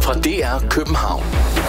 fra DR København.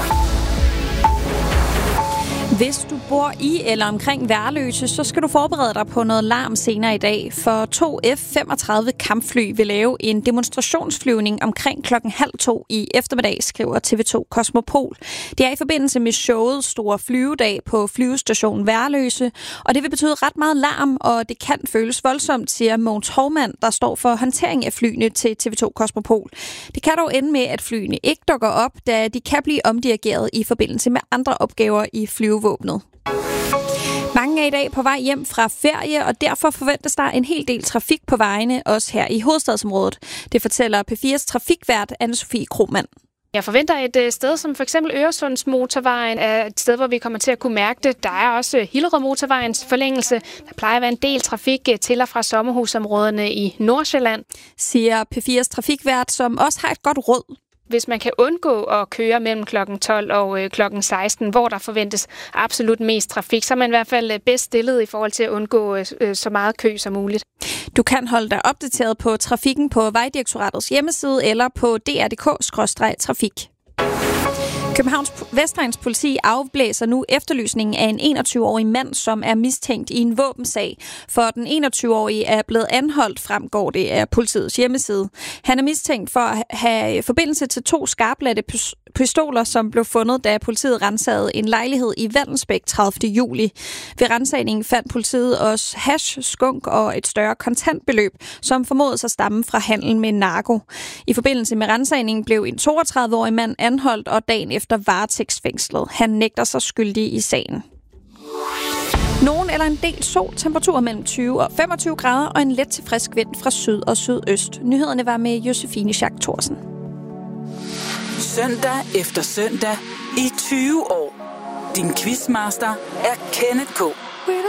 Hvis du bor i eller omkring Værløse, så skal du forberede dig på noget larm senere i dag, for 2 F-35 kampfly vil lave en demonstrationsflyvning omkring 1:30 i eftermiddag, skriver TV2 Kosmopol. Det er i forbindelse med showet Store Flyvedag på flyvestationen Værløse, og det vil betyde ret meget larm, og det kan føles voldsomt, siger Mogens Hovmand, der står for håndtering af flyene til TV2 Kosmopol. Det kan dog ende med, at flyene ikke dukker op, da de kan blive omdirigeret i forbindelse med andre opgaver i flyvevåbnet. Mange er i dag på vej hjem fra ferie, og derfor forventes der en hel del trafik på vejene, også her i hovedstadsområdet. Det fortæller P4's trafikvært Anne-Sophie Krohmann. Jeg forventer et sted som for eksempel Øresundsmotorvejen er et sted, hvor vi kommer til at kunne mærke det. Der er også Hillerød-motorvejens forlængelse. Der plejer at være en del trafik til og fra sommerhusområdene i Nordsjælland, siger P4's trafikvært, som også har et godt råd. Hvis man kan undgå at køre mellem kl. 12 og kl. 16, hvor der forventes absolut mest trafik, så er man i hvert fald bedst stillet i forhold til at undgå så meget kø som muligt. Du kan holde dig opdateret på trafikken på Vejdirektoratets hjemmeside eller på dr.dk/trafik. Københavns Vestegns politi afblæser nu efterlysningen af en 21-årig mand, som er mistænkt i en våbensag. For den 21-årige er blevet anholdt, fremgår det af politiets hjemmeside. Han er mistænkt for at have forbindelse til 2 skarpladte pistoler, som blev fundet, da politiet ransagede en lejlighed i Vallensbæk 30. juli. Ved ransagningen fandt politiet også hash, skunk og et større kontantbeløb, som formodes at stamme fra handlen med narko. I forbindelse med ransagningen blev en 32-årig mand anholdt og dagen efter varetægtsfængslet. Han nægter sig skyldig i sagen. Nogen eller en del sol, temperaturer mellem 20 og 25 grader og en let til frisk vind fra syd og sydøst. Nyhederne var med Josefine Schack Thorsen. Søndag efter søndag i 20 år. Din quizmaster er Kenneth K.